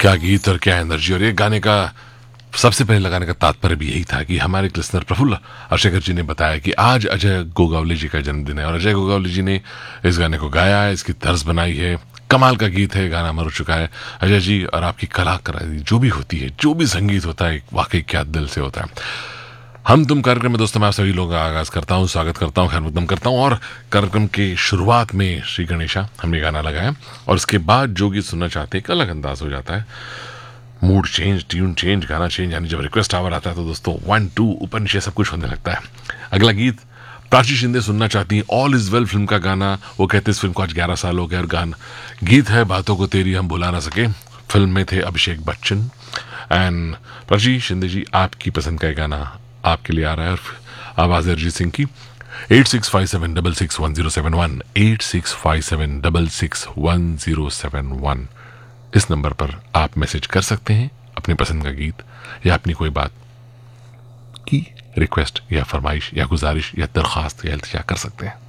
क्या गीत और क्या एनर्जी। और ये गाने का सबसे पहले लगाने का तात्पर्य भी यही था कि हमारे एक लिसनर प्रफुल्ल अशेखर जी ने बताया कि आज अजय गोगावले जी का जन्मदिन है और अजय गोगावले जी ने इस गाने को गाया है, इसकी तर्ज बनाई है। कमाल का गीत है, गाना अमर हो चुका है। अजय जी और आपकी कलाकारी जो भी होती है, जो भी संगीत होता है, वाकई क्या दिल से होता है। हम तुम कार्यक्रम में दोस्तों मैं आप सभी लोगों का आगाज करता हूँ, स्वागत करता हूँ, खैर मकदम करता हूँ। और कार्यक्रम के शुरुआत में श्री गणेशा हमने गाना लगाया और उसके बाद जो गीत सुनना चाहते हैं एक अलग अंदाज हो जाता है, मूड चेंज, ट्यून चेंज, गाना चेंज। यानी जब रिक्वेस्ट आवर आता है तो दोस्तों 1 2 ऊपर नीचे सब कुछ होने लगता है। अगला गीत प्राची शिंदे सुनना चाहती हैं, ऑल इज वेल फिल्म का गाना। वो कहते हैं इस फिल्म को आज 11 साल हो गए और गाना गीत है बातों को तेरी हम भुला ना सके। फिल्म में थे अभिषेक बच्चन। एंड प्राची शिंदे जी, आपकी पसंद का गाना आपके लिए आ रहा है और आवाज अरिजीत सिंह की। 8657661071 8657661071 इस नंबर पर आप मैसेज कर सकते हैं अपनी पसंद का गीत या अपनी कोई बात की रिक्वेस्ट या फरमाइश या गुजारिश या दरख्वास्त या इल्तिजा कर सकते हैं।